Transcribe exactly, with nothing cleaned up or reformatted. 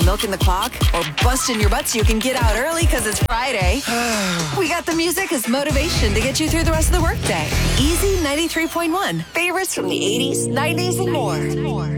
milking the clock, or busting your butt so you can get out early because it's Friday, we got the music as motivation to get you through the rest of the workday. Easy ninety-three point one. Favorites from the eighties, nineties, and more.